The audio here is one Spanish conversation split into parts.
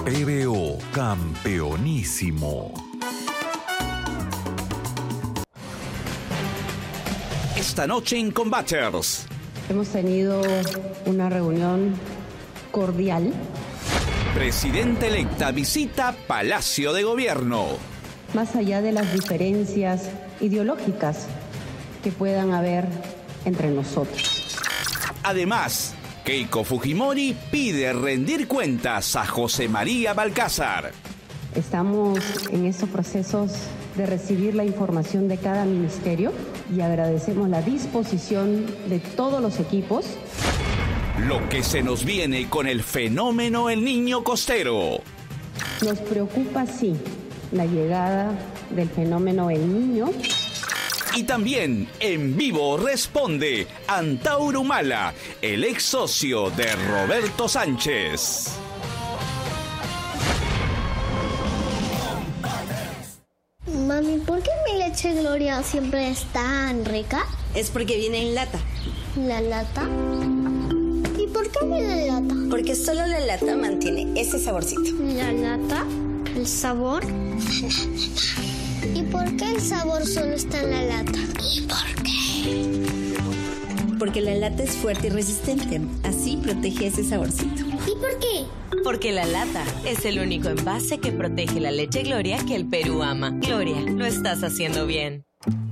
PBO Campeonísimo. Esta noche en Combaters. Hemos tenido una reunión cordial. Presidenta electa visita Palacio de Gobierno. Más allá de las diferencias ideológicas que puedan haber entre nosotros. Además, Keiko Fujimori pide rendir cuentas a José María Balcázar. Estamos en estos procesos de recibir la información de cada ministerio y agradecemos la disposición de todos los equipos. Lo que se nos viene con el fenómeno El Niño Costero. Nos preocupa, sí, la llegada del fenómeno El Niño. Y también en vivo responde Antauro Humala, el ex socio de Roberto Sánchez. Mami, ¿por qué mi leche Gloria siempre es tan rica? Es porque viene en lata. ¿La lata? ¿Y por qué viene en lata? Porque solo la lata mantiene ese saborcito. ¿La lata? ¿El sabor? ¿Y por qué el sabor solo está en la lata? ¿Y por qué? Porque la lata es fuerte y resistente. Así protege ese saborcito. ¿Y por qué? Porque la lata es el único envase que protege la leche Gloria que el Perú ama. Gloria, lo estás haciendo bien.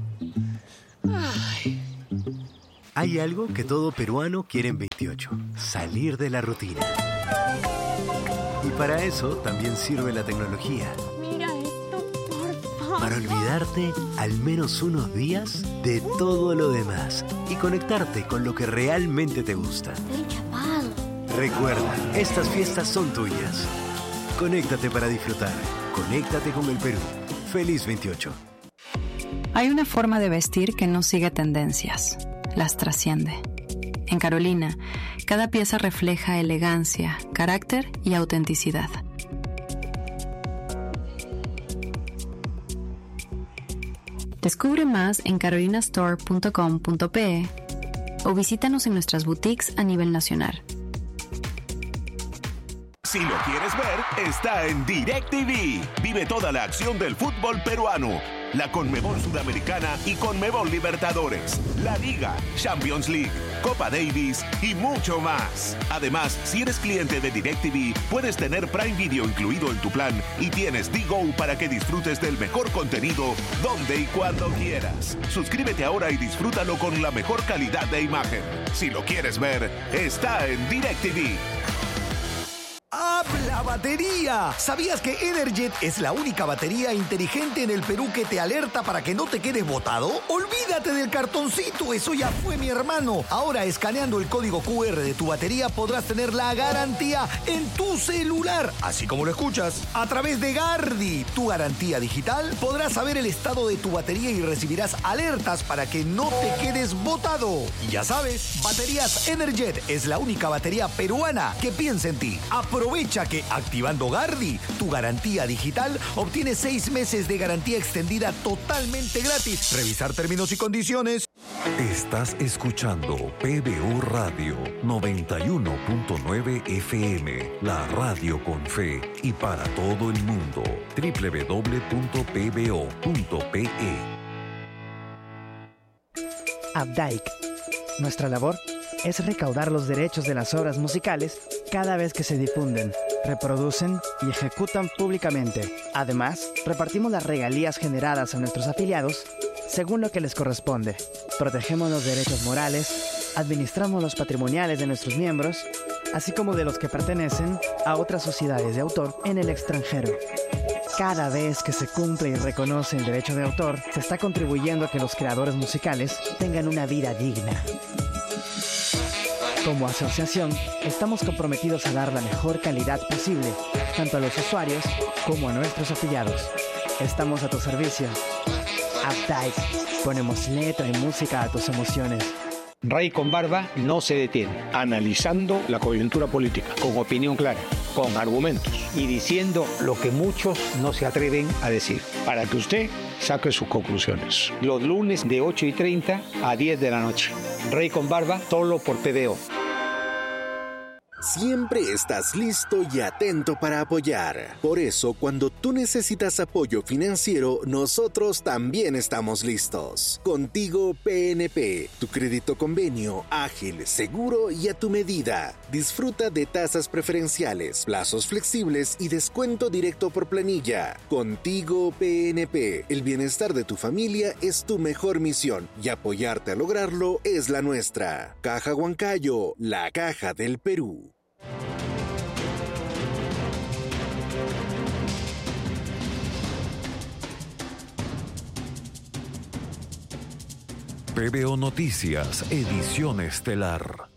Ay. Hay algo que todo peruano quiere en 28. Salir de la rutina. Y para eso también sirve la tecnología. Mira esto, por favor. Para olvidarte al menos unos días de todo lo demás y conectarte con lo que realmente te gusta. Estoy chapado. Recuerda, estas fiestas son tuyas. Conéctate para disfrutar. Conéctate con el Perú. Feliz 28. Hay una forma de vestir que no sigue tendencias. Las trasciende. En Carolina, cada pieza refleja elegancia, carácter y autenticidad. Descubre más en carolinastore.com.pe o visítanos en nuestras boutiques a nivel nacional. Si lo quieres ver, está en DirecTV. Vive toda la acción del fútbol peruano. La Conmebol Sudamericana y Conmebol Libertadores, la Liga, Champions League, Copa Davis y mucho más. Además, si eres cliente de DirecTV, puedes tener Prime Video incluido en tu plan y tienes DGO para que disfrutes del mejor contenido donde y cuando quieras. Suscríbete ahora y disfrútalo con la mejor calidad de imagen. Si lo quieres ver, está en DirecTV. ¡Habla batería! ¿Sabías que Energet es la única batería inteligente en el Perú que te alerta para que no te quedes botado? ¡Olvídate del cartoncito! Eso ya fue, mi hermano. Ahora, escaneando el código QR de tu batería, podrás tener la garantía en tu celular. Así como lo escuchas. A través de Gardi, tu garantía digital, podrás saber el estado de tu batería y recibirás alertas para que no te quedes botado. Y ya sabes, Baterías Energet es la única batería peruana que piensa en ti. Aprovecha que activando Gardi, tu garantía digital, obtienes 6 meses de garantía extendida totalmente gratis. Revisar términos y condiciones. Estás escuchando PBO Radio 91.9 FM, la radio con fe y para todo el mundo. www.pbo.pe. Abdaik. Nuestra labor es recaudar los derechos de las obras musicales cada vez que se difunden, reproducen y ejecutan públicamente. Además, repartimos las regalías generadas a nuestros afiliados según lo que les corresponde. Protegemos los derechos morales, administramos los patrimoniales de nuestros miembros, así como de los que pertenecen a otras sociedades de autor en el extranjero. Cada vez que se cumple y reconoce el derecho de autor, se está contribuyendo a que los creadores musicales tengan una vida digna. Como asociación, estamos comprometidos a dar la mejor calidad posible, tanto a los usuarios como a nuestros afiliados. Estamos a tu servicio. Updike. Ponemos letra y música a tus emociones. Rey con Barba no se detiene, analizando la coyuntura política, con opinión clara, con argumentos y diciendo lo que muchos no se atreven a decir, para que usted saque sus conclusiones. Los lunes de 8:30 a 10 de la noche. Rey con Barba, solo por PBO. Siempre estás listo y atento para apoyar. Por eso, cuando tú necesitas apoyo financiero, nosotros también estamos listos. Contigo PNP, tu crédito convenio, ágil, seguro y a tu medida. Disfruta de tasas preferenciales, plazos flexibles y descuento directo por planilla. Contigo PNP, el bienestar de tu familia es tu mejor misión y apoyarte a lograrlo es la nuestra. Caja Huancayo, la caja del Perú. PBO Noticias, edición estelar.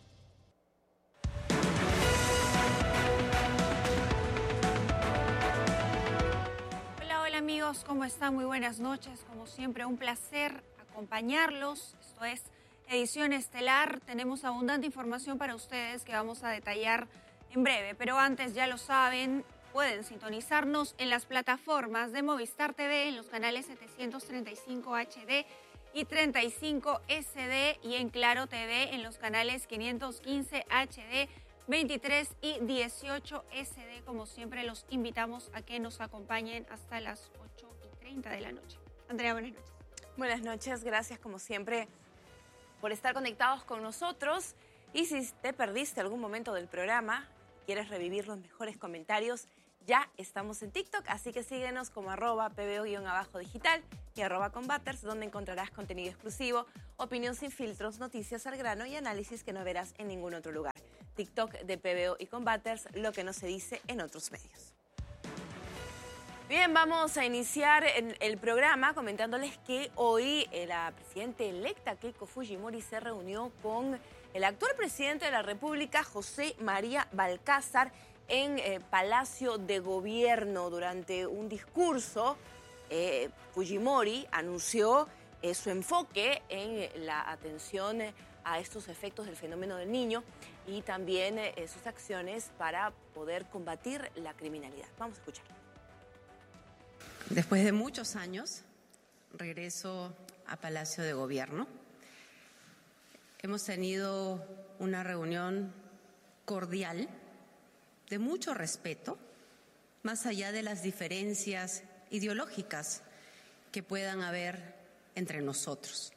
Hola amigos, ¿cómo están? Muy buenas noches. Como siempre, un placer acompañarlos. Esto es Edición Estelar. Tenemos abundante información para ustedes que vamos a detallar en breve. Pero antes, ya lo saben, pueden sintonizarnos en las plataformas de Movistar TV, en los canales 735 HD y 35 SD, y en Claro TV en los canales 515 HD, 23 y 18 SD. Como siempre, los invitamos a que nos acompañen hasta las 8:30 de la noche. Andrea, buenas noches. Buenas noches, gracias como siempre por estar conectados con nosotros. Y si te perdiste algún momento del programa, quieres revivir los mejores comentarios, ya estamos en TikTok, así que síguenos como @PBO_digital y @Combaters, donde encontrarás contenido exclusivo, opinión sin filtros, noticias al grano y análisis que no verás en ningún otro lugar. TikTok de PBO y Combaters, lo que no se dice en otros medios. Bien, vamos a iniciar el programa comentándoles que hoy la presidenta electa Keiko Fujimori se reunió con el actual presidente de la República, José María Balcázar, en Palacio de Gobierno. Durante un discurso, Fujimori anunció su enfoque en la atención a estos efectos del fenómeno del Niño y también sus acciones para poder combatir la criminalidad. Vamos a escuchar. Después de muchos años, regreso a Palacio de Gobierno. Hemos tenido una reunión cordial, de mucho respeto, más allá de las diferencias ideológicas que puedan haber entre nosotros.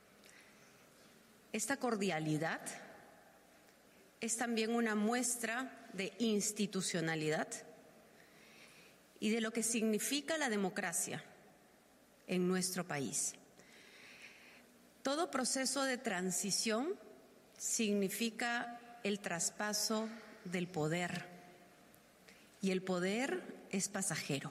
Esta cordialidad es también una muestra de institucionalidad y de lo que significa la democracia en nuestro país. Todo proceso de transición significa el traspaso del poder, y el poder es pasajero.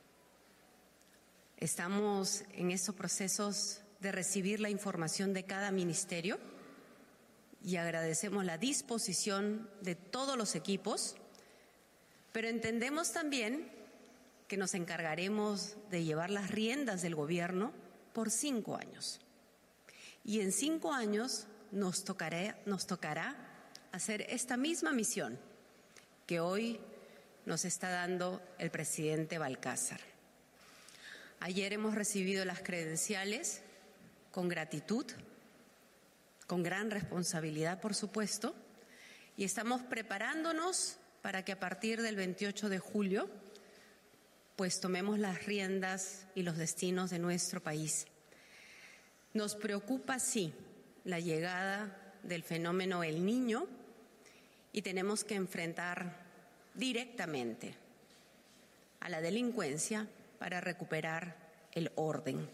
Estamos en esos procesos de recibir la información de cada ministerio y agradecemos la disposición de todos los equipos, pero entendemos también que nos encargaremos de llevar las riendas del gobierno por 5 años. Y en 5 años nos tocará hacer esta misma misión que hoy nos está dando el presidente Balcázar. Ayer hemos recibido las credenciales con gratitud, con gran responsabilidad, por supuesto, y estamos preparándonos para que a partir del 28 de julio pues tomemos las riendas y los destinos de nuestro país. Nos preocupa, sí, la llegada del fenómeno El Niño y tenemos que enfrentar directamente a la delincuencia para recuperar el orden.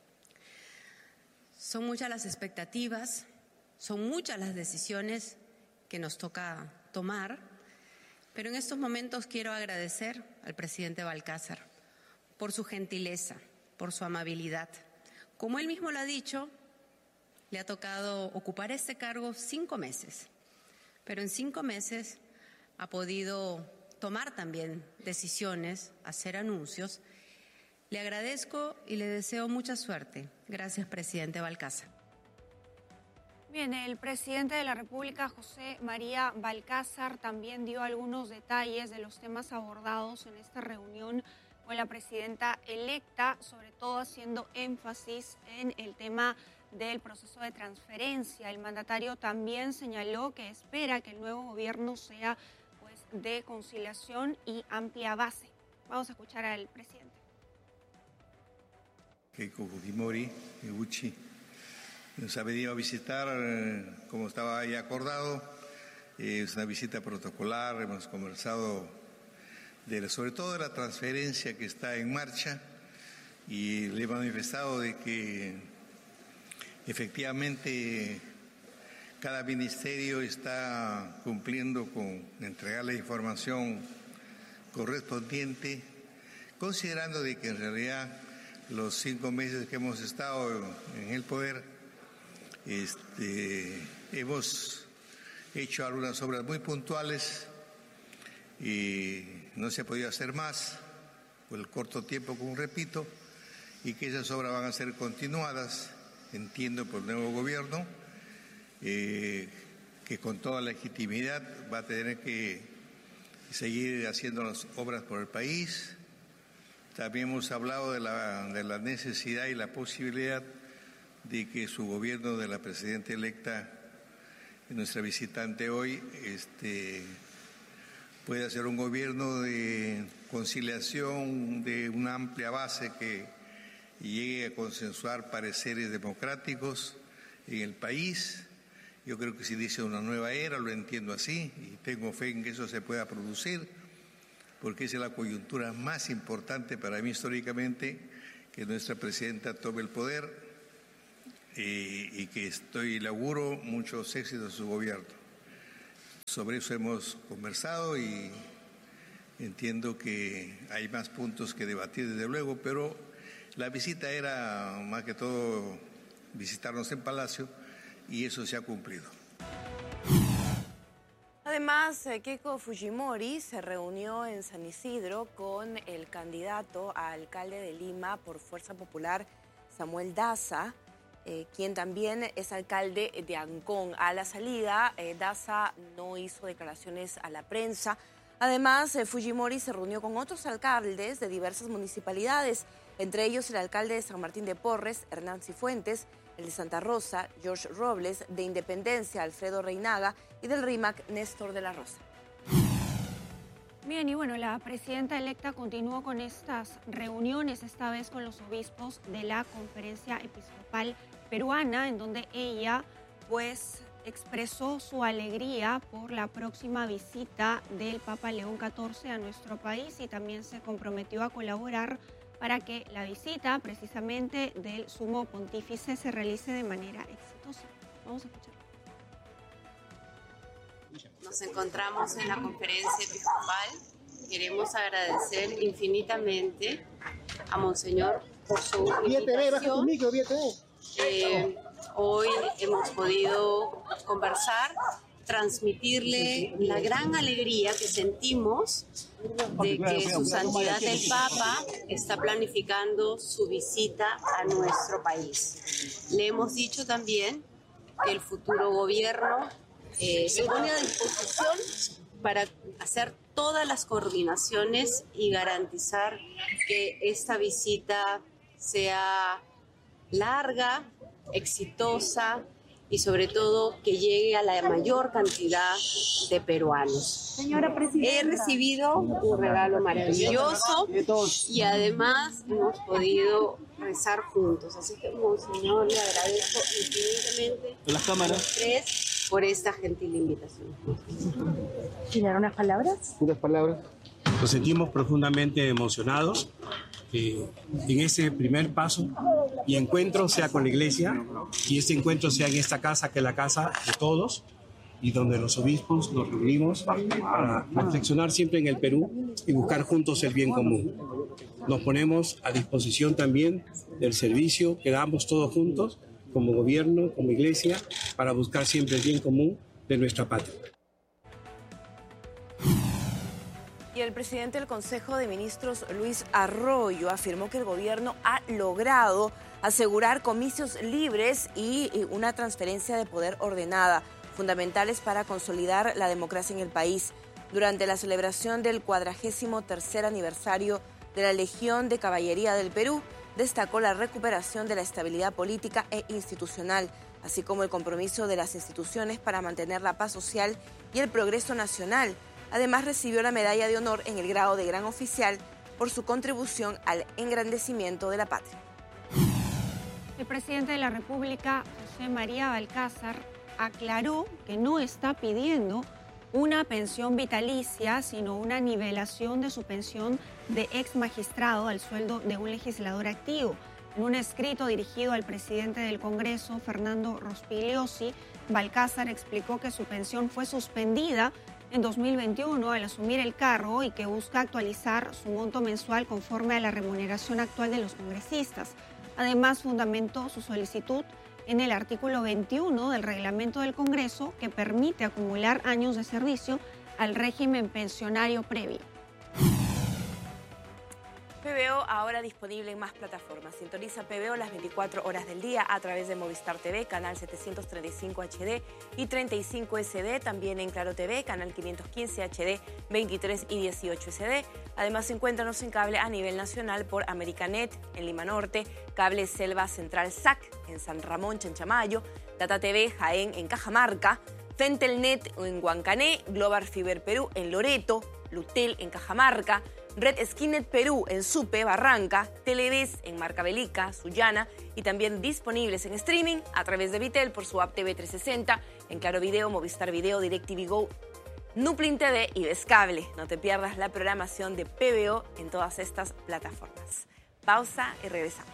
Son muchas las expectativas, son muchas las decisiones que nos toca tomar, pero en estos momentos quiero agradecer al presidente Balcázar por su gentileza, por su amabilidad. Como él mismo lo ha dicho, le ha tocado ocupar este cargo 5 meses, pero en 5 meses ha podido tomar también decisiones, hacer anuncios. Le agradezco y le deseo mucha suerte. Gracias, presidente Balcázar. Bien, el presidente de la República, José María Balcázar, también dio algunos detalles de los temas abordados en esta reunión con la presidenta electa, sobre todo haciendo énfasis en el tema del proceso de transferencia. El mandatario también señaló que espera que el nuevo gobierno sea pues, de conciliación y amplia base. Vamos a escuchar al presidente. Keiko Fujimori Uchi nos ha venido a visitar, como estaba ya acordado. Es una visita protocolar, hemos conversado sobre todo de la transferencia que está en marcha y le he manifestado de que efectivamente cada ministerio está cumpliendo con entregar la información correspondiente, considerando de que en realidad los 5 meses que hemos estado en el poder, hemos hecho algunas obras muy puntuales y no se ha podido hacer más por el corto tiempo, como repito, y que esas obras van a ser continuadas, entiendo, por el nuevo gobierno, que con toda legitimidad va a tener que seguir haciendo las obras por el país. También hemos hablado de la necesidad y la posibilidad de que su gobierno, de la presidenta electa, nuestra visitante hoy, pueda ser un gobierno de conciliación, de una amplia base que llegue a consensuar pareceres democráticos en el país. Yo creo que se dice una nueva era, lo entiendo así, y tengo fe en que eso se pueda producir, porque esa es la coyuntura más importante para mí históricamente, que nuestra presidenta tome el poder y que le auguro muchos éxitos a su gobierno. Sobre eso hemos conversado y entiendo que hay más puntos que debatir desde luego, pero la visita era más que todo visitarnos en Palacio y eso se ha cumplido. Además, Keiko Fujimori se reunió en San Isidro con el candidato a alcalde de Lima por Fuerza Popular, Samuel Daza, quien también es alcalde de Ancón. A la salida, Daza no hizo declaraciones a la prensa. Además, Fujimori se reunió con otros alcaldes de diversas municipalidades, entre ellos el alcalde de San Martín de Porres, Hernán Cifuentes, el de Santa Rosa, George Robles, de Independencia, Alfredo Reinaga, y del RIMAC, Néstor de la Rosa. Bien, y bueno, la presidenta electa continuó con estas reuniones, esta vez con los obispos de la Conferencia Episcopal Peruana, en donde ella pues expresó su alegría por la próxima visita del Papa León XIV a nuestro país y también se comprometió a colaborar para que la visita precisamente del Sumo Pontífice se realice de manera exitosa. Vamos a escuchar. Nos encontramos en la conferencia episcopal. Queremos agradecer infinitamente a Monseñor por su invitación. Hoy hemos podido conversar, transmitirle la gran alegría que sentimos de que su santidad el Papa está planificando su visita a nuestro país. Le hemos dicho también que el futuro gobierno se pone a disposición para hacer todas las coordinaciones y garantizar que esta visita sea larga, exitosa y sobre todo que llegue a la mayor cantidad de peruanos. Señora Presidenta, he recibido un regalo maravilloso y además hemos podido rezar juntos. Así que, Monseñor, le agradezco infinitamente a los tres por esta gentil invitación. ¿Tienen unas palabras? Unas palabras. Nos sentimos profundamente emocionados en ese primer paso y encuentro sea con la iglesia y este encuentro sea en esta casa que es la casa de todos y donde los obispos nos reunimos para reflexionar siempre en el Perú y buscar juntos el bien común. Nos ponemos a disposición también del servicio que damos todos juntos como gobierno, como iglesia, para buscar siempre el bien común de nuestra patria. Y el presidente del Consejo de Ministros, Luis Arroyo, afirmó que el gobierno ha logrado asegurar comicios libres y una transferencia de poder ordenada, fundamentales para consolidar la democracia en el país. Durante la celebración del 43º aniversario de la Legión de Caballería del Perú, destacó la recuperación de la estabilidad política e institucional, así como el compromiso de las instituciones para mantener la paz social y el progreso nacional. Además, recibió la medalla de honor en el grado de Gran Oficial por su contribución al engrandecimiento de la patria. El presidente de la República, José María Balcázar, aclaró que no está pidiendo una pensión vitalicia, sino una nivelación de su pensión de ex magistrado al sueldo de un legislador activo. En un escrito dirigido al presidente del Congreso, Fernando Rospigliosi, Balcázar explicó que su pensión fue suspendida en 2021 al asumir el cargo y que busca actualizar su monto mensual conforme a la remuneración actual de los congresistas. Además, fundamentó su solicitud en el artículo 21 del reglamento del Congreso, que permite acumular años de servicio al régimen pensionario previo. PBO ahora disponible en más plataformas. Sintoniza PBO las 24 horas del día a través de Movistar TV, canal 735 HD y 35 SD. También en Claro TV, canal 515 HD, 23 y 18 SD. Además, encuéntranos en cable a nivel nacional por Americanet en Lima Norte, Cable Selva Central SAC en San Ramón, Chanchamayo, Data TV Jaén en Cajamarca, Fentelnet en Huancané, Global Fiber Perú en Loreto, Lutel en Cajamarca, Red Skinet Perú en Supe, Barranca, Televes en Marcabelica, Sullana y también disponibles en streaming a través de Vitel por su app TV 360, en Claro Video, Movistar Video, DirecTV Go, Nuplin TV y Descable. No te pierdas la programación de PBO en todas estas plataformas. Pausa y regresamos.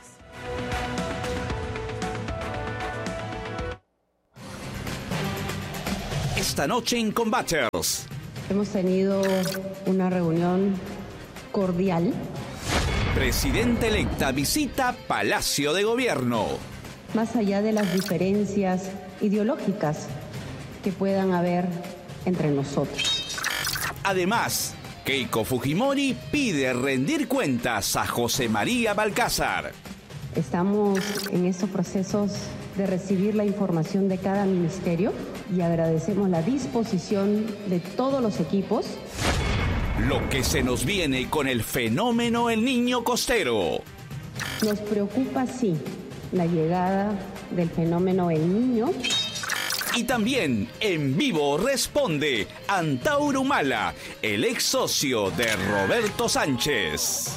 Esta noche en Combaters. Hemos tenido una reunión cordial. Presidenta electa visita Palacio de Gobierno. Más allá de las diferencias ideológicas que puedan haber entre nosotros. Además, Keiko Fujimori pide rendir cuentas a José María Balcázar. Estamos en estos procesos de recibir la información de cada ministerio y agradecemos la disposición de todos los equipos. Lo que se nos viene con el fenómeno El Niño Costero. Nos preocupa, sí, la llegada del fenómeno El Niño. Y también en vivo responde Antauro Humala, el ex socio de Roberto Sánchez.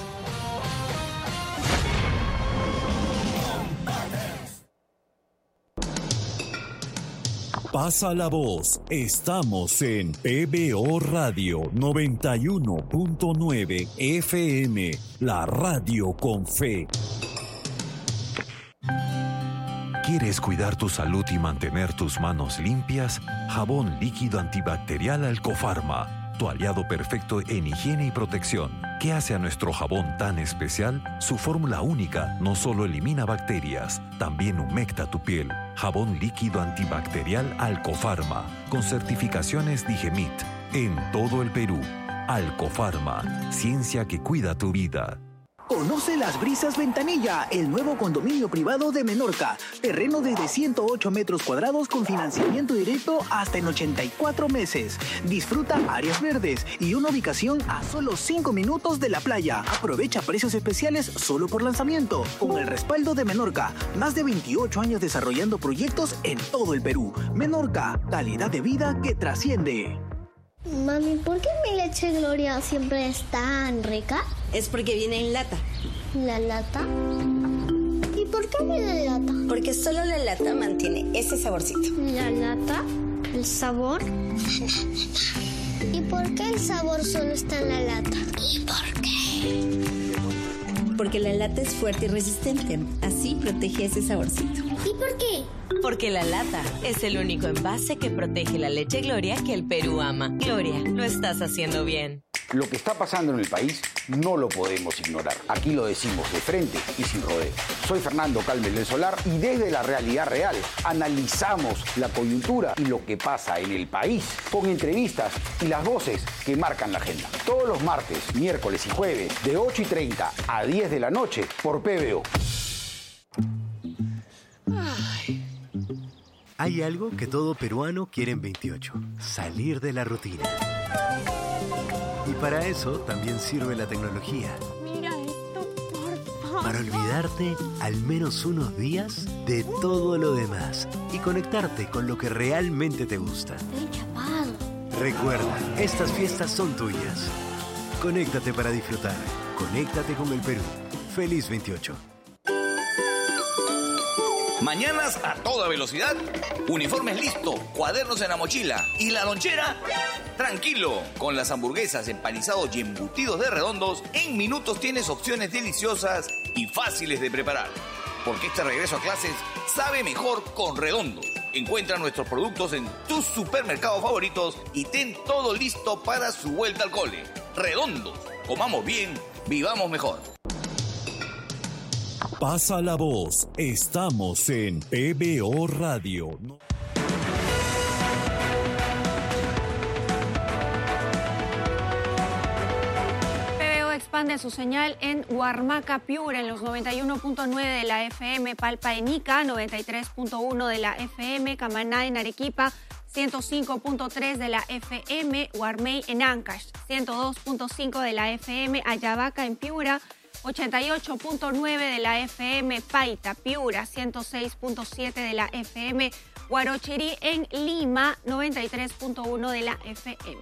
Pasa la voz, estamos en PBO Radio 91.9 FM, la radio con fe. ¿Quieres cuidar tu salud y mantener tus manos limpias? Jabón líquido antibacterial Alcofarma, tu aliado perfecto en higiene y protección. ¿Qué hace a nuestro jabón tan especial? Su fórmula única no solo elimina bacterias, también humecta tu piel. Jabón líquido antibacterial Alcofarma, con certificaciones Digemit, en todo el Perú. Alcofarma, ciencia que cuida tu vida. Conoce Las Brisas Ventanilla, el nuevo condominio privado de Menorca. Terreno desde 108 metros cuadrados con financiamiento directo hasta en 84 meses. Disfruta áreas verdes y una ubicación a solo 5 minutos de la playa. Aprovecha precios especiales solo por lanzamiento. Con el respaldo de Menorca, más de 28 años desarrollando proyectos en todo el Perú. Menorca, calidad de vida que trasciende. Mami, ¿por qué mi leche Gloria siempre es tan rica? Es porque viene en lata. ¿La lata? ¿Y por qué viene en lata? Porque solo la lata mantiene ese saborcito. ¿La lata? ¿El sabor? ¿Y por qué el sabor solo está en la lata? ¿Y por qué? Porque la lata es fuerte y resistente. Así protege ese saborcito. ¿Y por qué? Porque la lata es el único envase que protege la leche Gloria que el Perú ama. Gloria, lo estás haciendo bien. Lo que está pasando en el país no lo podemos ignorar. Aquí lo decimos de frente y sin rodeo. Soy Fernando Calmes del Solar y desde la realidad real analizamos la coyuntura y lo que pasa en el país con entrevistas y las voces que marcan la agenda. Todos los martes, miércoles y jueves de 8:30 a 10 de la noche por PBO. Hay algo que todo peruano quiere en 28, salir de la rutina. Y para eso también sirve la tecnología. Mira esto, por para olvidarte al menos unos días de todo lo demás y conectarte con lo que realmente te gusta. Estoy chapado. Recuerda, estas fiestas son tuyas. Conéctate para disfrutar. Conéctate con el Perú. Feliz 28. Mañanas a toda velocidad, uniformes listos, cuadernos en la mochila y la lonchera. Tranquilo, con las hamburguesas, empanizados y embutidos de Redondos, en minutos tienes opciones deliciosas y fáciles de preparar. Porque este regreso a clases sabe mejor con Redondos. Encuentra nuestros productos en tus supermercados favoritos y ten todo listo para su vuelta al cole. Redondos, comamos bien, vivamos mejor. Pasa la voz, estamos en PBO Radio. PBO expande su señal en Huarmaca, Piura, en los 91.9 de la FM, Palpa en Ica, 93.1 de la FM, Camaná en Arequipa, 105.3 de la FM, Huarmey en Ancash, 102.5 de la FM, Ayabaca en Piura, 88.9 de la FM, Paita, Piura, 106.7 de la FM, Huarochirí en Lima, 93.1 de la FM.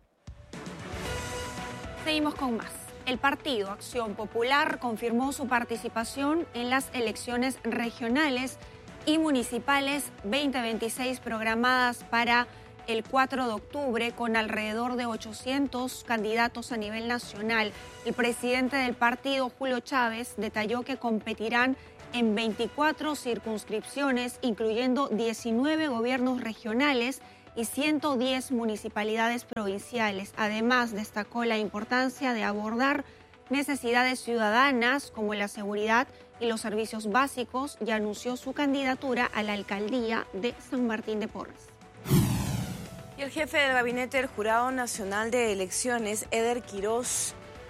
Seguimos con más. El Partido Acción Popular confirmó su participación en las elecciones regionales y municipales 2026 programadas para el 4 de octubre con alrededor de 800 candidatos a nivel nacional. El presidente del partido, Julio Chávez, detalló que competirán en 24 circunscripciones, incluyendo 19 gobiernos regionales y 110 municipalidades provinciales. Además, destacó la importancia de abordar necesidades ciudadanas como la seguridad y los servicios básicos y anunció su candidatura a la alcaldía de San Martín de Porres. Y el jefe del gabinete del Jurado Nacional de Elecciones, Eder Quirós,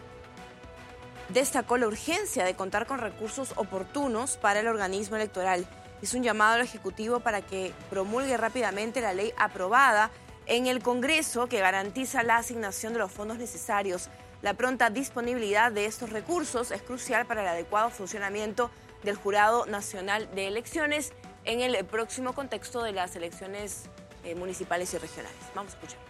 destacó la urgencia de contar con recursos oportunos para el organismo electoral. Hizo un llamado al Ejecutivo para que promulgue rápidamente la ley aprobada en el Congreso que garantiza la asignación de los fondos necesarios. La pronta disponibilidad de estos recursos es crucial para el adecuado funcionamiento del Jurado Nacional de Elecciones en el próximo contexto de las elecciones municipales y regionales. Vamos a escuchar.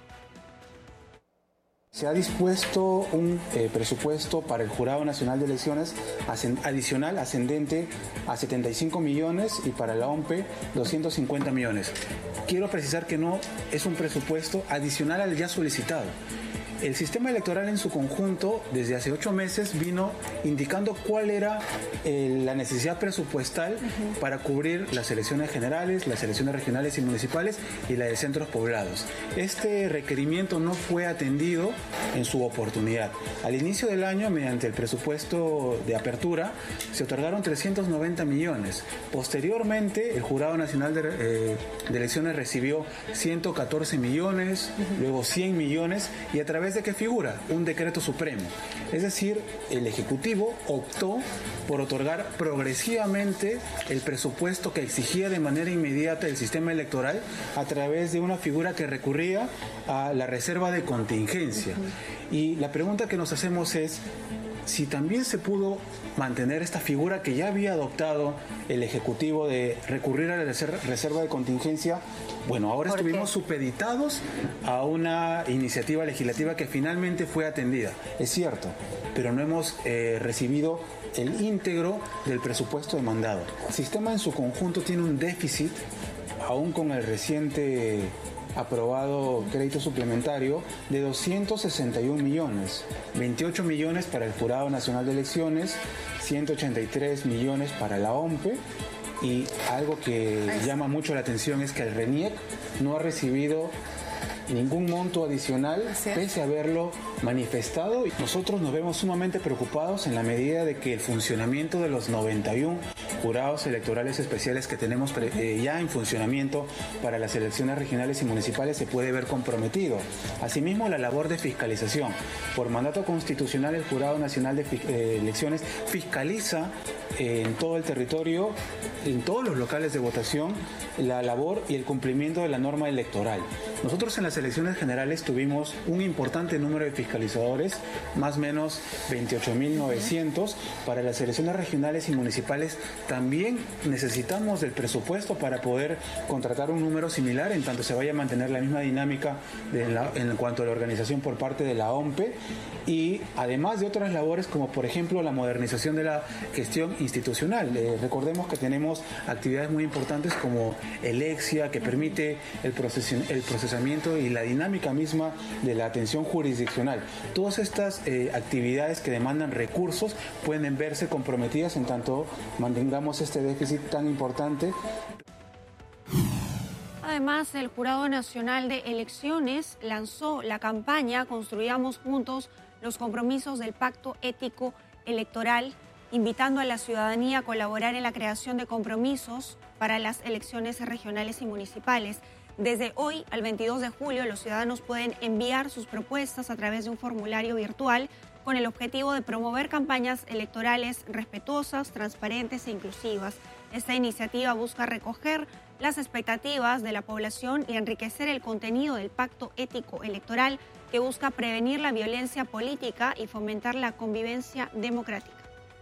Se ha dispuesto un presupuesto para el Jurado Nacional de Elecciones adicional ascendente a 75 millones y para la OMPE 250 millones. Quiero precisar que no es un presupuesto adicional al ya solicitado. El sistema electoral en su conjunto, desde hace 8 meses, vino indicando cuál era la necesidad presupuestal para cubrir las elecciones generales, las elecciones regionales y municipales y las de centros poblados. Este requerimiento no fue atendido en su oportunidad. Al inicio del año, mediante el presupuesto de apertura, se otorgaron 390 millones. Posteriormente, el Jurado Nacional de Elecciones recibió 114 millones, luego 100 millones y a través de que figura un decreto supremo. Es decir, el Ejecutivo optó por otorgar progresivamente el presupuesto que exigía de manera inmediata el sistema electoral a través de una figura que recurría a la reserva de contingencia. Y la pregunta que nos hacemos es si también se pudo mantener esta figura que ya había adoptado el Ejecutivo de recurrir a la reserva de contingencia. Bueno, ahora estuvimos supeditados a una iniciativa legislativa que finalmente fue atendida. Es cierto, pero no hemos recibido el íntegro del presupuesto demandado. El sistema en su conjunto tiene un déficit, aún con el reciente aprobado crédito suplementario, de 261 millones, 28 millones para el Jurado Nacional de Elecciones, 183 millones para la OMPE, y algo que llama mucho la atención es que el RENIEC no ha recibido ningún monto adicional, pese a haberlo manifestado. Nosotros nos vemos sumamente preocupados en la medida de que el funcionamiento de los 91 jurados electorales especiales que tenemos ya en funcionamiento para las elecciones regionales y municipales se puede ver comprometido. Asimismo, la labor de fiscalización. Por mandato constitucional, el Jurado Nacional de Elecciones fiscaliza en todo el territorio, en todos los locales de votación, la labor y el cumplimiento de la norma electoral. Nosotros en las elecciones generales tuvimos un importante número de fiscalizadores, más o menos 28.900. Para las elecciones regionales y municipales también necesitamos del presupuesto para poder contratar un número similar, en tanto se vaya a mantener la misma dinámica en cuanto a la organización por parte de la OMPE, y además de otras labores como por ejemplo la modernización de la gestión institucional. Recordemos que tenemos actividades muy importantes como el EXIA, que permite el procesamiento y la dinámica misma de la atención jurisdiccional. Todas estas actividades que demandan recursos pueden verse comprometidas en tanto mantengamos este déficit tan importante. Además, el Jurado Nacional de Elecciones lanzó la campaña Construyamos Juntos los compromisos del Pacto Ético Electoral, invitando a la ciudadanía a colaborar en la creación de compromisos para las elecciones regionales y municipales. Desde hoy al 22 de julio, los ciudadanos pueden enviar sus propuestas a través de un formulario virtual con el objetivo de promover campañas electorales respetuosas, transparentes e inclusivas. Esta iniciativa busca recoger las expectativas de la población y enriquecer el contenido del Pacto Ético Electoral, que busca prevenir la violencia política y fomentar la convivencia democrática.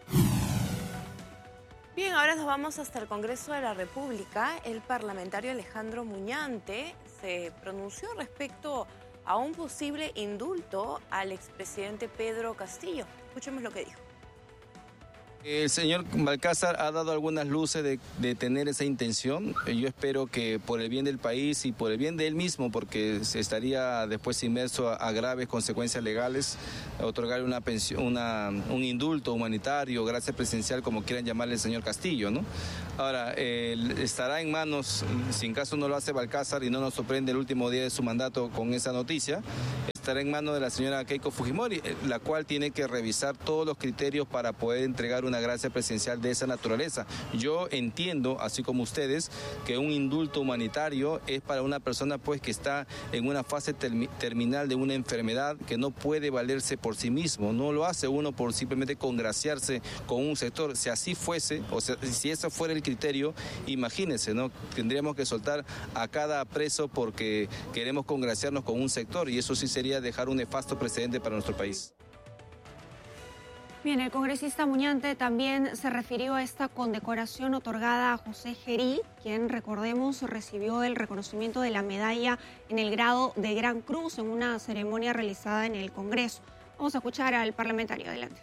Bien, ahora nos vamos hasta el Congreso de la República. El parlamentario Alejandro Muñante se pronunció respecto a un posible indulto al expresidente Pedro Castillo. Escuchemos lo que dijo. El señor Balcázar ha dado algunas luces de tener esa intención. Yo espero que por el bien del país y por el bien de él mismo, porque se estaría después inmerso a graves consecuencias legales, otorgar una pensión, un indulto humanitario, gracia presidencial, como quieran llamarle el señor Castillo, ¿no? Ahora, estará en manos, si en caso no lo hace Balcázar y no nos sorprende el último día de su mandato con esa noticia, estará en manos de la señora Keiko Fujimori, la cual tiene que revisar todos los criterios para poder entregar una gracia presidencial de esa naturaleza. Yo entiendo, así como ustedes, que un indulto humanitario es para una persona pues que está en una fase terminal de una enfermedad, que no puede valerse por sí mismo. No lo hace uno por simplemente congraciarse con un sector. Si así fuese, o sea, si ese fuera el criterio, imagínense, ¿no? Tendríamos que soltar a cada preso porque queremos congraciarnos con un sector, y eso sí sería dejar un nefasto precedente para nuestro país. Bien, el congresista Muñante también se refirió a esta condecoración otorgada a José Gerí, quien, recordemos, recibió el reconocimiento de la medalla en el grado de Gran Cruz en una ceremonia realizada en el Congreso. Vamos a escuchar al parlamentario. Adelante.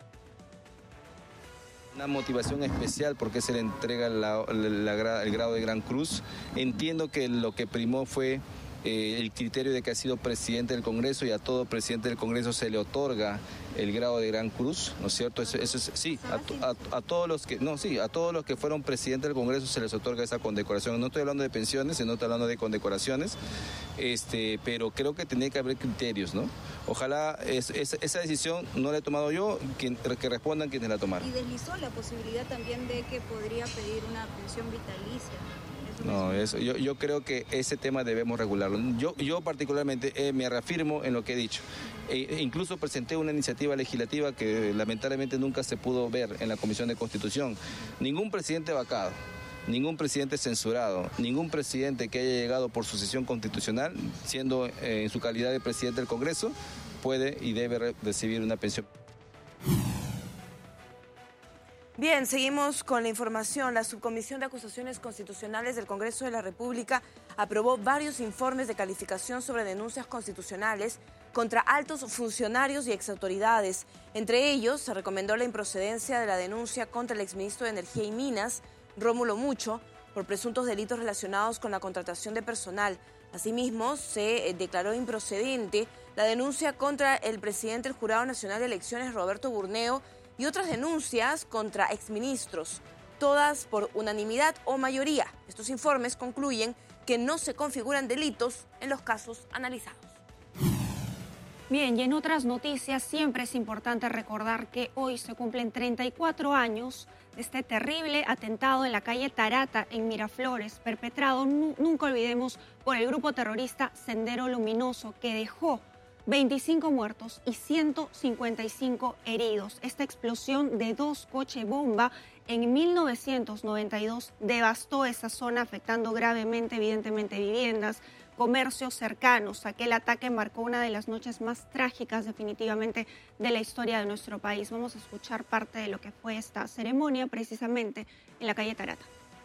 Una motivación especial porque se le entrega el grado de Gran Cruz. Entiendo que lo que primó fue el criterio de que ha sido presidente del Congreso, y a todo presidente del Congreso se le otorga el grado de Gran Cruz, ¿no es cierto? Eso es, sí, a todos los que, no, sí, a todos los que fueron presidentes del Congreso se les otorga esa condecoración. No estoy hablando de pensiones, sino estoy hablando de condecoraciones, pero creo que tenía que haber criterios, ¿no? Ojalá esa decisión no la he tomado yo, que respondan quienes la tomaron. Y deslizó la posibilidad también de que podría pedir una pensión vitalicia. No, yo creo que ese tema debemos regularlo. Yo particularmente me reafirmo en lo que he dicho. Incluso presenté una iniciativa legislativa que lamentablemente nunca se pudo ver en la Comisión de Constitución. Ningún presidente vacado, ningún presidente censurado, ningún presidente que haya llegado por sucesión constitucional, siendo en su calidad de presidente del Congreso, puede y debe recibir una pensión. Bien, seguimos con la información. La Subcomisión de Acusaciones Constitucionales del Congreso de la República aprobó varios informes de calificación sobre denuncias constitucionales contra altos funcionarios y exautoridades. Entre ellos, se recomendó la improcedencia de la denuncia contra el exministro de Energía y Minas, Rómulo Mucho, por presuntos delitos relacionados con la contratación de personal. Asimismo, se declaró improcedente la denuncia contra el presidente del Jurado Nacional de Elecciones, Roberto Burneo, y otras denuncias contra exministros, todas por unanimidad o mayoría. Estos informes concluyen que no se configuran delitos en los casos analizados. Bien, y en otras noticias siempre es importante recordar que hoy se cumplen 34 años de este terrible atentado en la calle Tarata, en Miraflores, perpetrado, nunca olvidemos, por el grupo terrorista Sendero Luminoso, que dejó 25 muertos y 155 heridos. Esta explosión de 2 coches bomba en 1992 devastó esa zona, afectando gravemente, evidentemente, viviendas, comercios cercanos. Aquel ataque marcó una de las noches más trágicas definitivamente de la historia de nuestro país. Vamos a escuchar parte de lo que fue esta ceremonia precisamente en la calle Tarata.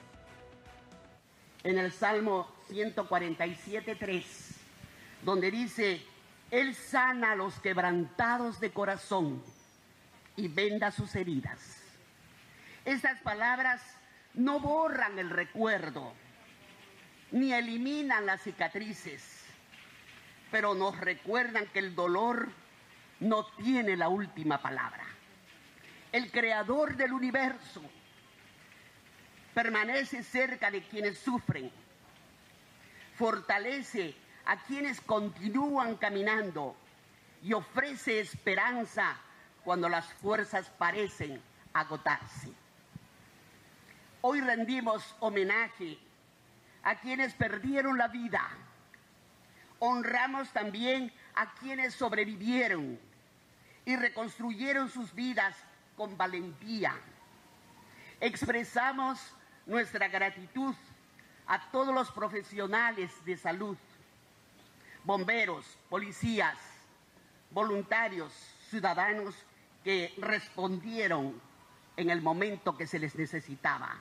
En el Salmo 147:3, donde dice: Él sana a los quebrantados de corazón y venda sus heridas. Estas palabras no borran el recuerdo, ni eliminan las cicatrices, pero nos recuerdan que el dolor no tiene la última palabra. El creador del universo permanece cerca de quienes sufren, fortalece a quienes continúan caminando y ofrece esperanza cuando las fuerzas parecen agotarse. Hoy rendimos homenaje a quienes perdieron la vida. Honramos también a quienes sobrevivieron y reconstruyeron sus vidas con valentía. Expresamos nuestra gratitud a todos los profesionales de salud, bomberos, policías, voluntarios, ciudadanos que respondieron en el momento que se les necesitaba.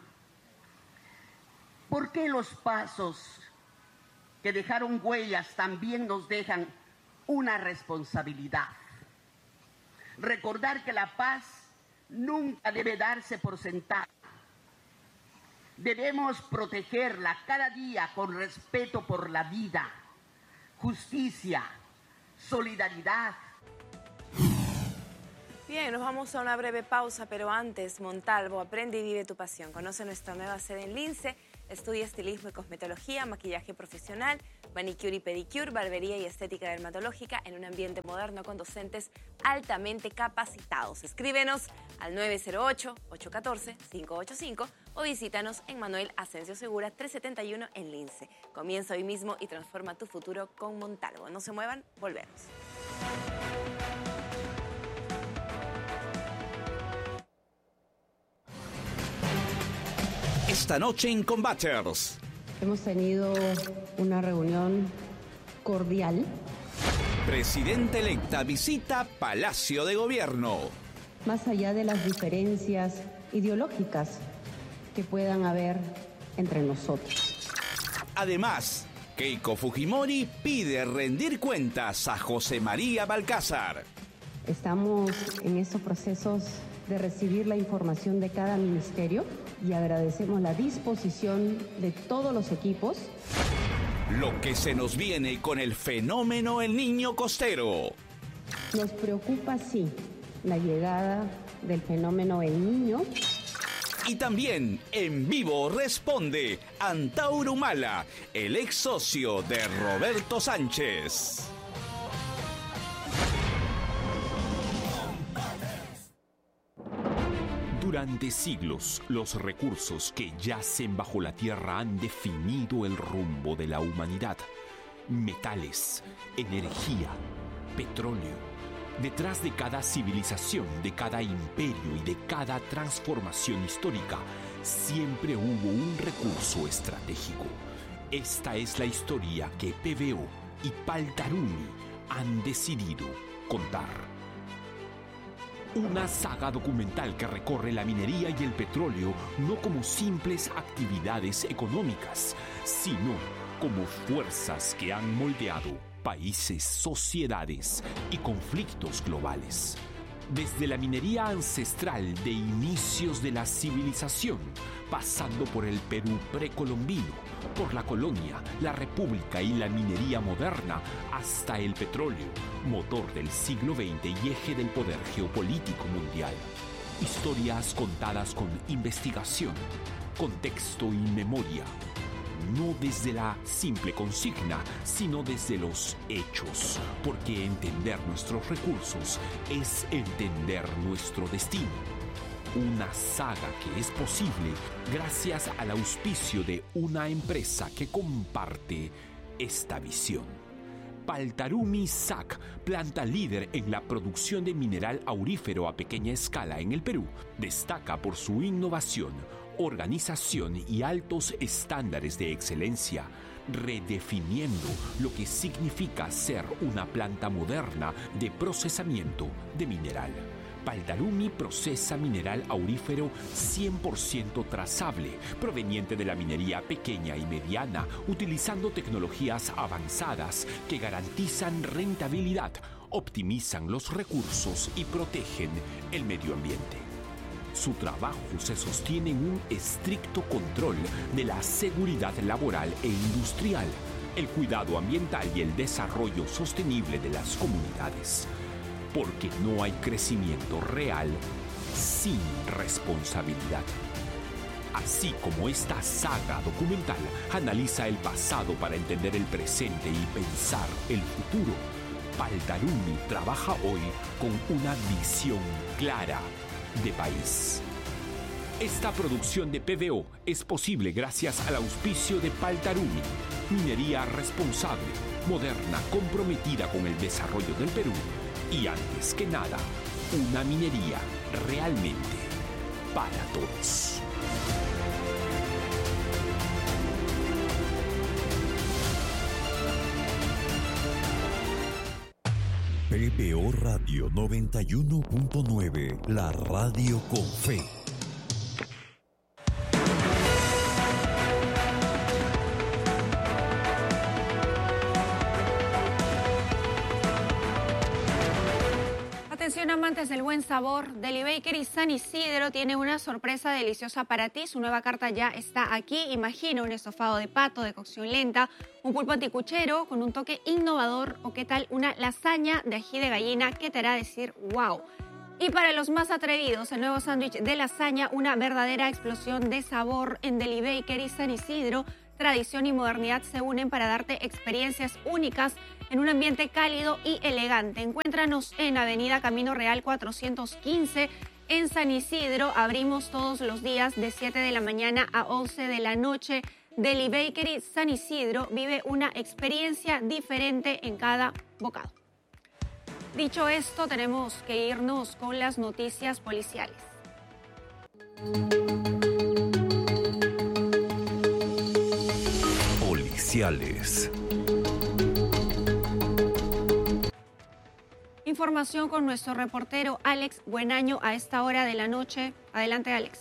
¿Por qué los pasos que dejaron huellas también nos dejan una responsabilidad? Recordar que la paz nunca debe darse por sentada. Debemos protegerla cada día con respeto por la vida, justicia, solidaridad. Bien, nos vamos a una breve pausa, pero antes, Montalvo, aprende y vive tu pasión. Conoce nuestra nueva sede en Lince. Estudia estilismo y cosmetología, maquillaje profesional, manicure y pedicure, barbería y estética dermatológica en un ambiente moderno con docentes altamente capacitados. Escríbenos al 908-814-585 o visítanos en Manuel Asensio Segura 371 en Lince. Comienza hoy mismo y transforma tu futuro con Montalvo. No se muevan, volvemos. Esta noche en Combaters. Hemos tenido una reunión cordial. Presidenta electa visita Palacio de Gobierno. Más allá de las diferencias ideológicas que puedan haber entre nosotros. Además, Keiko Fujimori pide rendir cuentas a José María Balcázar. Estamos en estos procesos de recibir la información de cada ministerio y agradecemos la disposición de todos los equipos. Lo que se nos viene con el fenómeno El Niño Costero. Nos preocupa, sí, la llegada del fenómeno El Niño. Y también en vivo responde Antauro Humala, el ex socio de Roberto Sánchez. Durante siglos, los recursos que yacen bajo la tierra han definido el rumbo de la humanidad. Metales, energía, petróleo. Detrás de cada civilización, de cada imperio y de cada transformación histórica, siempre hubo un recurso estratégico. Esta es la historia que PBO y Paltaruni han decidido contar. Una saga documental que recorre la minería y el petróleo no como simples actividades económicas, sino como fuerzas que han moldeado países, sociedades y conflictos globales. Desde la minería ancestral de inicios de la civilización, pasando por el Perú precolombino, por la colonia, la república y la minería moderna, hasta el petróleo, motor del siglo XX y eje del poder geopolítico mundial. Historias contadas con investigación, contexto y memoria. no desde la simple consigna, sino desde los hechos, porque entender nuestros recursos es entender nuestro destino. Una saga que es posible gracias al auspicio de una empresa que comparte esta visión. Paltarumi SAC, planta líder en la producción de mineral aurífero a pequeña escala en el Perú, destaca por su innovación, organización y altos estándares de excelencia, redefiniendo lo que significa ser una planta moderna de procesamiento de mineral. Paltarumi procesa mineral aurífero 100% trazable, proveniente de la minería pequeña y mediana, utilizando tecnologías avanzadas que garantizan rentabilidad, optimizan los recursos y protegen el medio ambiente. Su trabajo se sostiene en un estricto control de la seguridad laboral e industrial, el cuidado ambiental y el desarrollo sostenible de las comunidades. Porque no hay crecimiento real sin responsabilidad. Así como esta saga documental analiza el pasado para entender el presente y pensar el futuro, Paltarumi trabaja hoy con una visión clara de país. Esta producción de PVO es posible gracias al auspicio de Paltarumi, minería responsable, moderna, comprometida con el desarrollo del Perú. Y antes que nada, una minería realmente para todos. PBO Radio 91.9, la radio con fe. Atención amantes del buen sabor, Deli Bakery San Isidro tiene una sorpresa deliciosa para ti. Su nueva carta ya está aquí. Imagina un estofado de pato de cocción lenta, un pulpo anticuchero con un toque innovador o qué tal una lasaña de ají de gallina que te hará decir wow. Y para los más atrevidos, el nuevo sándwich de lasaña, una verdadera explosión de sabor en Deli Bakery San Isidro. Tradición y modernidad se unen para darte experiencias únicas en un ambiente cálido y elegante. Encuéntranos en Avenida Camino Real 415 en San Isidro. Abrimos todos los días de 7 de la mañana a 11 de la noche. Deli Bakery San Isidro vive una experiencia diferente en cada bocado. Dicho esto, tenemos que irnos con las noticias policiales. Información con nuestro reportero Alex Buenaño a esta hora de la noche. Adelante, Alex.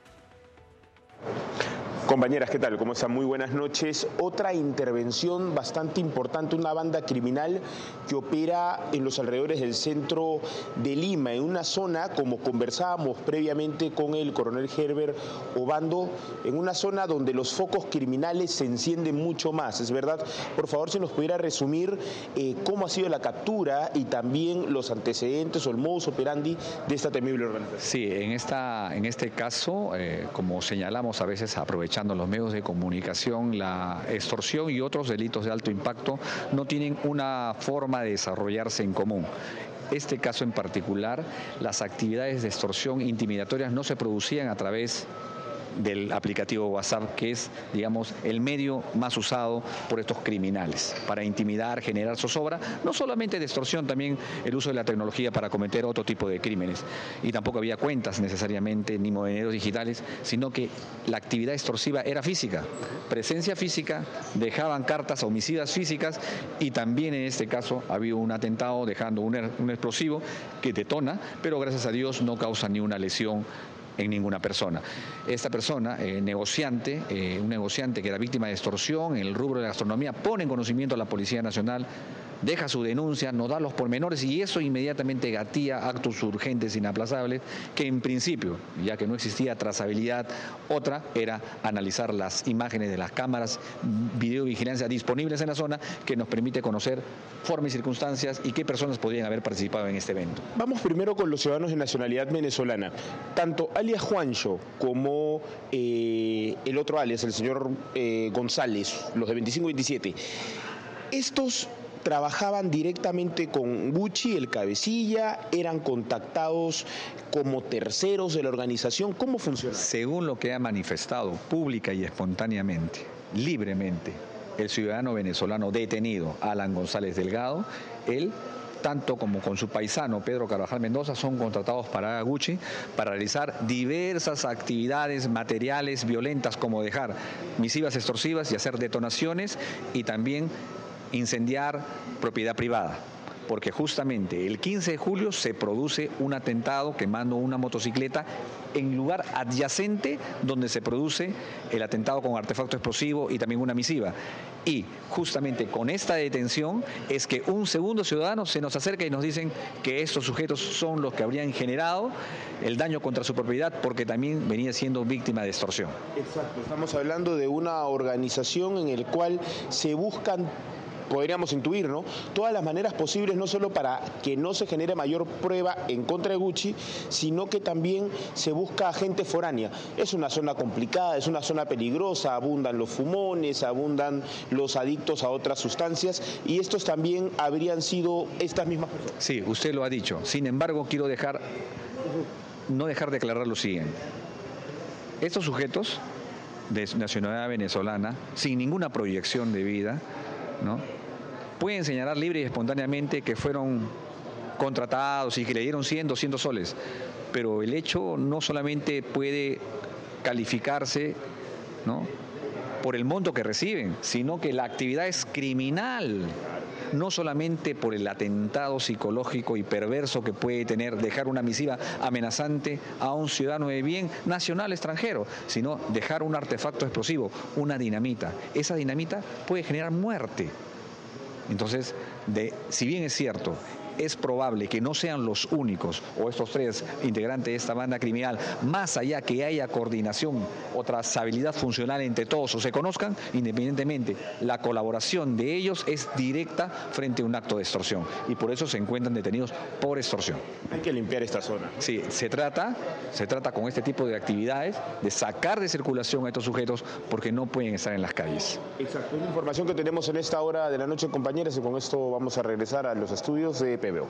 Compañeras, ¿qué tal? ¿Cómo están? Muy buenas noches. Otra intervención bastante importante, una banda criminal que opera en los alrededores del centro de Lima, en una zona, como conversábamos previamente con el coronel Herbert Obando, en una zona donde los focos criminales se encienden mucho más, ¿es verdad? Por favor, si nos pudiera resumir cómo ha sido la captura y también los antecedentes o el modus operandi de esta temible organización. Sí, en este caso, como señalamos a veces aprovechando los medios de comunicación, la extorsión y otros delitos de alto impacto no tienen una forma de desarrollarse en común. Este caso en particular, las actividades de extorsión intimidatorias no se producían a través del aplicativo WhatsApp, que es, digamos, el medio más usado por estos criminales para intimidar, generar zozobra, no solamente de extorsión, también el uso de la tecnología para cometer otro tipo de crímenes. Y tampoco había cuentas necesariamente, ni monedas digitales, sino que la actividad extorsiva era física, presencia física, dejaban cartas homicidas físicas y también en este caso había un atentado dejando un explosivo que detona, pero gracias a Dios no causa ni una lesión en ninguna persona. Esta persona, un negociante que era víctima de extorsión en el rubro de la gastronomía, pone en conocimiento a la Policía Nacional deja su denuncia, nos da los pormenores y eso inmediatamente gatilla actos urgentes inaplazables que en principio, ya que no existía trazabilidad, otra era analizar las imágenes de las cámaras, videovigilancia disponibles en la zona que nos permite conocer forma y circunstancias y qué personas podrían haber participado en este evento. Vamos primero con los ciudadanos de nacionalidad venezolana. Tanto alias Juancho como el otro alias, el señor González, los de 25-27, estos trabajaban directamente con Gucci, el cabecilla, eran contactados como terceros de la organización. ¿Cómo funciona? Según lo que ha manifestado pública y espontáneamente, libremente, el ciudadano venezolano detenido, Alan González Delgado, él, tanto como con su paisano Pedro Carvajal Mendoza, son contratados para Gucci para realizar diversas actividades materiales violentas como dejar misivas extorsivas y hacer detonaciones y también incendiar propiedad privada. Porque justamente el 15 de julio se produce un atentado quemando una motocicleta en lugar adyacente donde se produce el atentado con artefacto explosivo y también una misiva. Y justamente con esta detención es que un segundo ciudadano se nos acerca y nos dicen que estos sujetos son los que habrían generado el daño contra su propiedad porque también venía siendo víctima de extorsión. Exacto, estamos hablando de una organización en la cual se buscan, podríamos intuir, ¿no?, todas las maneras posibles, no solo para que no se genere mayor prueba en contra de Gucci, sino que también se busca gente foránea. Es una zona complicada, es una zona peligrosa, abundan los fumones, abundan los adictos a otras sustancias, y estos también habrían sido estas mismas personas. Sí, usted lo ha dicho. Sin embargo, quiero no dejar de aclarar lo siguiente. Estos sujetos de nacionalidad venezolana, sin ninguna proyección de vida, ¿no?, pueden señalar libre y espontáneamente que fueron contratados y que le dieron 100, 200 soles, pero el hecho no solamente puede calificarse, ¿no?, por el monto que reciben, sino que la actividad es criminal, no solamente por el atentado psicológico y perverso que puede tener dejar una misiva amenazante a un ciudadano de bien nacional extranjero, sino dejar un artefacto explosivo, una dinamita. Esa dinamita puede generar muerte. Entonces, si bien es cierto, es probable que no sean los únicos o estos tres integrantes de esta banda criminal, más allá que haya coordinación o trazabilidad funcional entre todos o se conozcan, independientemente, la colaboración de ellos es directa frente a un acto de extorsión y por eso se encuentran detenidos por extorsión. Hay que limpiar esta zona. Sí, se trata con este tipo de actividades de sacar de circulación a estos sujetos porque no pueden estar en las calles. Exacto, es la información que tenemos en esta hora de la noche, compañeras, y con esto vamos a regresar a los estudios de PBO.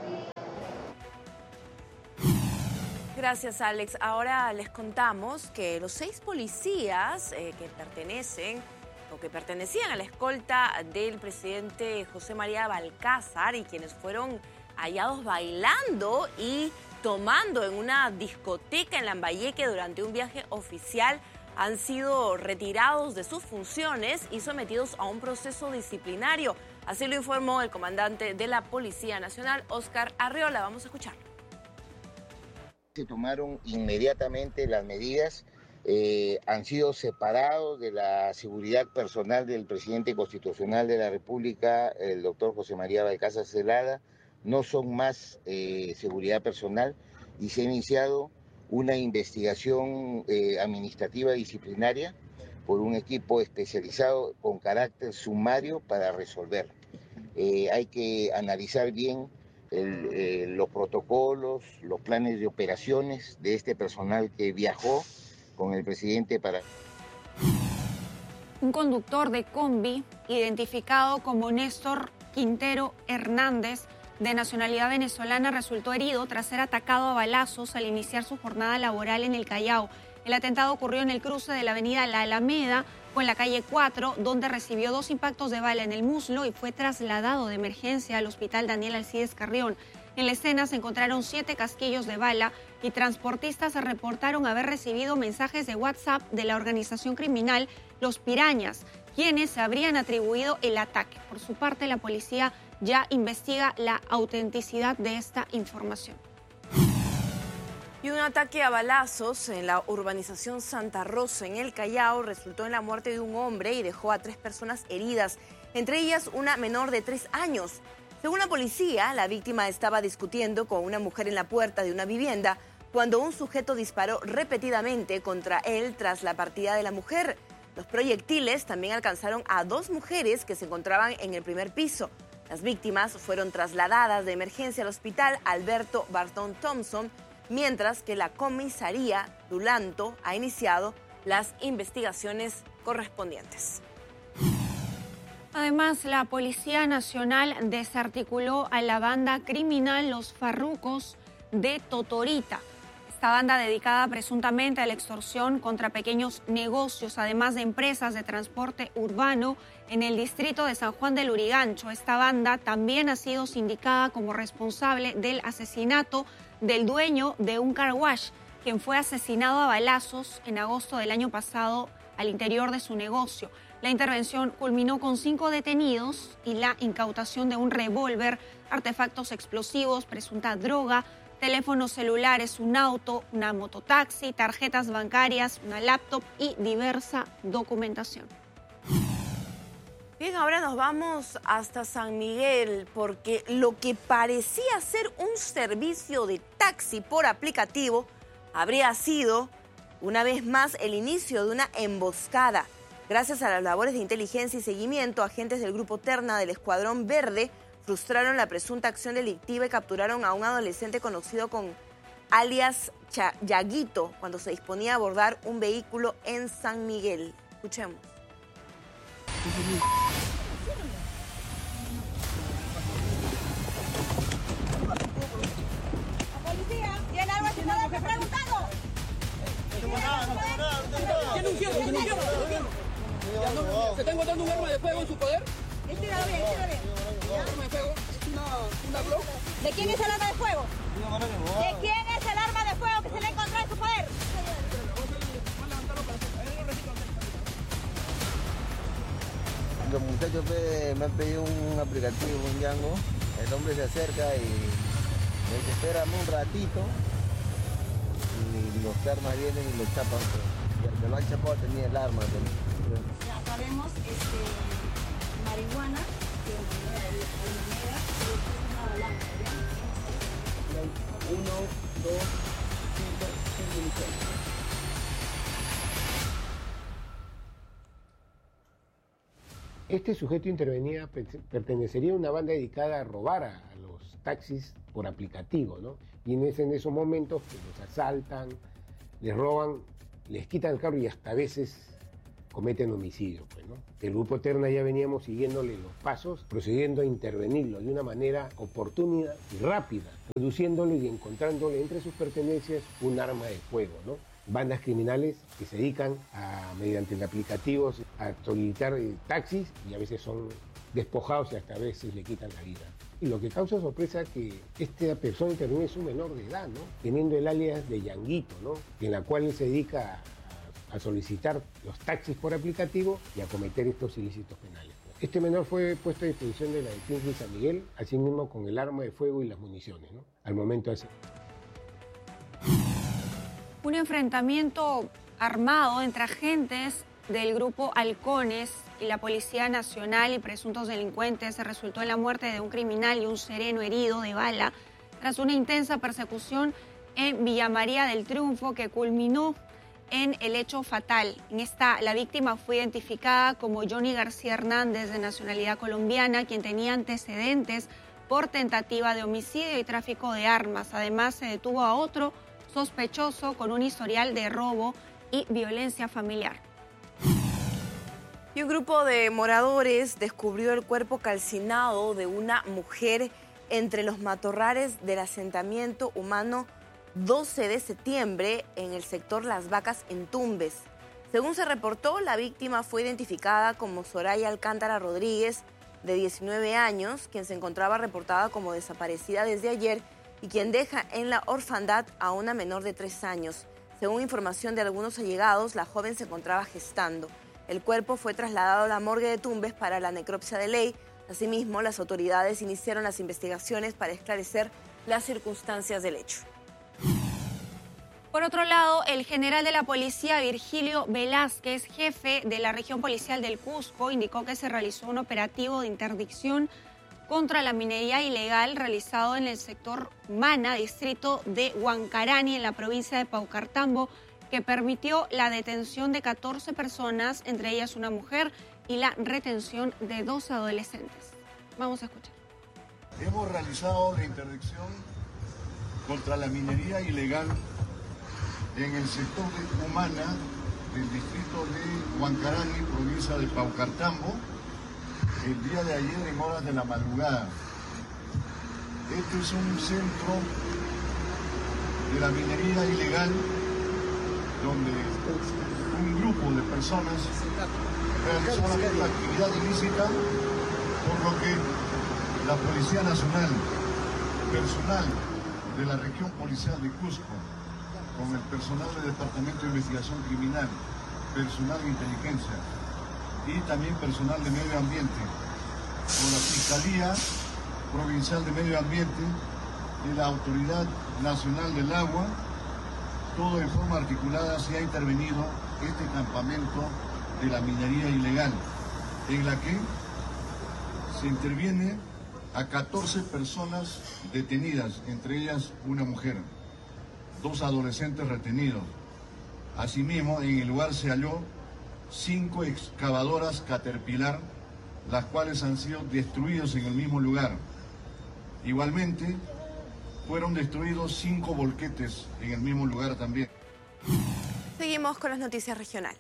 Gracias, Alex. Ahora les contamos que los 6 policías que pertenecían a la escolta del presidente José María Balcázar y quienes fueron hallados bailando y tomando en una discoteca en Lambayeque durante un viaje oficial han sido retirados de sus funciones y sometidos a un proceso disciplinario. Así lo informó el comandante de la Policía Nacional, Óscar Arriola. Vamos a escucharlo. Se tomaron inmediatamente las medidas, han sido separados de la seguridad personal del presidente constitucional de la República, el doctor José María Balcázar Zelada, no son más seguridad personal y se ha iniciado una investigación administrativa disciplinaria por un equipo especializado con carácter sumario para resolver. Hay que analizar bien los protocolos, los planes de operaciones de este personal que viajó con el presidente para... Un conductor de combi, identificado como Néstor Quintero Hernández, de nacionalidad venezolana, resultó herido tras ser atacado a balazos al iniciar su jornada laboral en el Callao. El atentado ocurrió en el cruce de la avenida La Alameda con la calle 4, donde recibió 2 impactos de bala en el muslo y fue trasladado de emergencia al hospital Daniel Alcides Carrión. En la escena se encontraron 7 casquillos de bala y transportistas reportaron haber recibido mensajes de WhatsApp de la organización criminal Los Pirañas, quienes se habrían atribuido el ataque. Por su parte, la policía ya investiga la autenticidad de esta información. Y un ataque a balazos en la urbanización Santa Rosa, en el Callao, resultó en la muerte de un hombre y dejó a 3 personas heridas, entre ellas una menor de 3 años. Según la policía, la víctima estaba discutiendo con una mujer en la puerta de una vivienda cuando un sujeto disparó repetidamente contra él tras la partida de la mujer. Los proyectiles también alcanzaron a 2 mujeres que se encontraban en el primer piso. Las víctimas fueron trasladadas de emergencia al hospital Alberto Barton Thompson, mientras que la comisaría Dulanto ha iniciado las investigaciones correspondientes. Además, la Policía Nacional desarticuló a la banda criminal Los Farrucos de Totorita. Esta banda dedicada presuntamente a la extorsión contra pequeños negocios, además de empresas de transporte urbano en el distrito de San Juan del Lurigancho. Esta banda también ha sido sindicada como responsable del asesinato del dueño de un car wash, quien fue asesinado a balazos en agosto del año pasado al interior de su negocio. La intervención culminó con 5 detenidos y la incautación de un revólver, artefactos explosivos, presunta droga, teléfonos celulares, un auto, una mototaxi, tarjetas bancarias, una laptop y diversa documentación. Bien, ahora nos vamos hasta San Miguel porque lo que parecía ser un servicio de taxi por aplicativo habría sido, una vez más, el inicio de una emboscada. Gracias a las labores de inteligencia y seguimiento, agentes del Grupo Terna del Escuadrón Verde frustraron la presunta acción delictiva y capturaron a un adolescente conocido con alias Yaguito cuando se disponía a abordar un vehículo en San Miguel. Escuchemos. Policía, ¿tiene algo que no me preguntado? ¿Se está encontrando un arma de fuego en su poder? Estíralo bien, estíralo bien. ¿Un arma de fuego? ¿Es una Glock? ¿De quién es el arma de fuego? ¿De quién es el arma de fuego que se le encontró en su poder? Los muchachos me han pedido un aplicativo, un Django. El hombre se acerca y me dice, espérame un ratito. Y los armas vienen y lo chapan. Y el que lo han chapado tenía el arma. Ya sabemos, marihuana, que manera, y una balanza, ¿ya? 1, 2, 5, 6 municiones. Este sujeto intervenía, pertenecería a una banda dedicada a robar a los taxis por aplicativo, ¿no? Y en esos momentos que los asaltan, les roban, les quitan el carro y hasta a veces cometen homicidio, pues, ¿no? El Grupo Terna ya veníamos siguiéndole los pasos, procediendo a intervenirlo de una manera oportuna y rápida, reduciéndolo y encontrándole entre sus pertenencias un arma de fuego, ¿no? Bandas criminales que se dedican mediante aplicativos a solicitar taxis y a veces son despojados y hasta a veces le quitan la vida. Y lo que causa sorpresa es que esta persona interviene es un menor de edad, ¿no? Teniendo el alias de Yanguito, ¿no? En la cual él se dedica a solicitar los taxis por aplicativo y a cometer estos ilícitos penales. Este menor fue puesto a disposición de la Defensa de San Miguel, así mismo con el arma de fuego y las municiones, ¿no? Al momento de hacer. Un enfrentamiento armado entre agentes del grupo Halcones y la Policía Nacional y presuntos delincuentes resultó en la muerte de un criminal y un sereno herido de bala tras una intensa persecución en Villa María del Triunfo que culminó en el hecho fatal. En esta, la víctima fue identificada como Johnny García Hernández, de nacionalidad colombiana, quien tenía antecedentes por tentativa de homicidio y tráfico de armas. Además, se detuvo a otro sospechoso con un historial de robo y violencia familiar. Y un grupo de moradores descubrió el cuerpo calcinado de una mujer entre los matorrales del asentamiento humano 12 de septiembre en el sector Las Vacas en Tumbes. Según se reportó, la víctima fue identificada como Soraya Alcántara Rodríguez, de 19 años, quien se encontraba reportada como desaparecida desde ayer y quien deja en la orfandad a una menor de 3 años. Según información de algunos allegados, la joven se encontraba gestando. El cuerpo fue trasladado a la morgue de Tumbes para la necropsia de ley. Asimismo, las autoridades iniciaron las investigaciones para esclarecer las circunstancias del hecho. Por otro lado, el general de la policía, Virgilio Velázquez, jefe de la región policial del Cusco, indicó que se realizó un operativo de interdicción contra la minería ilegal realizado en el sector Mana, distrito de Huancarani, en la provincia de Paucartambo, que permitió la detención de 14 personas, entre ellas una mujer, y la retención de 2 adolescentes. Vamos a escuchar. Hemos realizado la interdicción contra la minería ilegal en el sector de Humana, del distrito de Huancarani, provincia de Paucartambo, el día de ayer en horas de la madrugada. Este es un centro de la minería ilegal donde un grupo de personas realizó una actividad ilícita, por lo que la Policía Nacional, personal de la región policial de Cusco, con el personal del Departamento de Investigación Criminal, personal de inteligencia y también personal de medio ambiente, con la Fiscalía Provincial de Medio Ambiente y la Autoridad Nacional del Agua, todo en forma articulada se ha intervenido este campamento de la minería ilegal, en la que se interviene a 14 personas detenidas, entre ellas una mujer, 2 adolescentes retenidos. Asimismo, en el lugar se halló 5 excavadoras Caterpillar, las cuales han sido destruidas en el mismo lugar. Igualmente, fueron destruidos 5 volquetes en el mismo lugar también. Seguimos con las noticias regionales.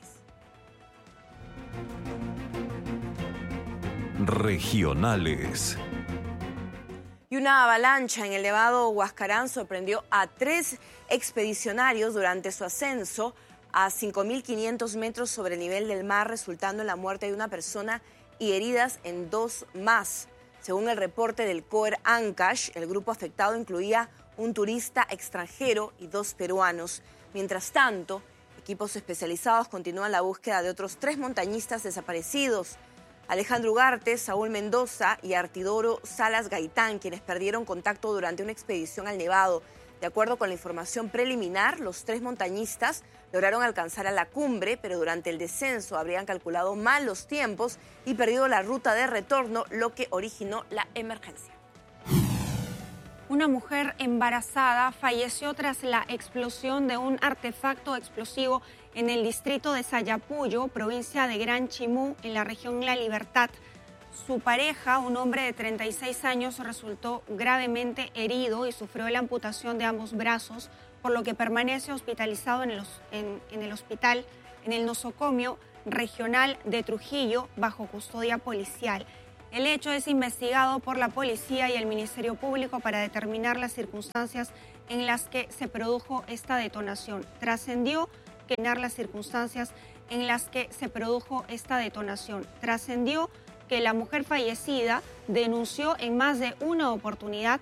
Regionales. Y una avalancha en el Nevado Huascarán sorprendió a 3 expedicionarios durante su ascenso a 5.500 metros sobre el nivel del mar, resultando en la muerte de una persona y heridas en 2 más. Según el reporte del COER Ancash, el grupo afectado incluía un turista extranjero y 2 peruanos. Mientras tanto, equipos especializados continúan la búsqueda de otros 3 montañistas desaparecidos: Alejandro Ugarte, Saúl Mendoza y Artidoro Salas Gaitán, quienes perdieron contacto durante una expedición al Nevado. De acuerdo con la información preliminar, los 3 montañistas lograron alcanzar a la cumbre, pero durante el descenso habrían calculado mal los tiempos y perdido la ruta de retorno, lo que originó la emergencia. Una mujer embarazada falleció tras la explosión de un artefacto explosivo en el distrito de Sayapuyo, provincia de Gran Chimú, en la región La Libertad. Su pareja, un hombre de 36 años, resultó gravemente herido y sufrió la amputación de ambos brazos, por lo que permanece hospitalizado en el hospital, en el nosocomio regional de Trujillo, bajo custodia policial. El hecho es investigado por la policía y el Ministerio Público para determinar las circunstancias en las que se produjo esta detonación. Trascendió que la mujer fallecida denunció en más de una oportunidad